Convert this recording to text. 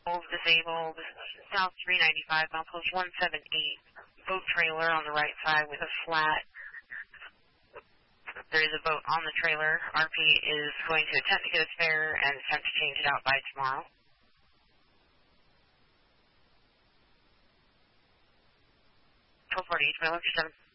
disabled, South 395, milepost 178, boat trailer on the right side with a flat. There is a boat on the trailer. RP is going to attempt to get a spare and attempt to change it out by tomorrow. 1248, trailer 7.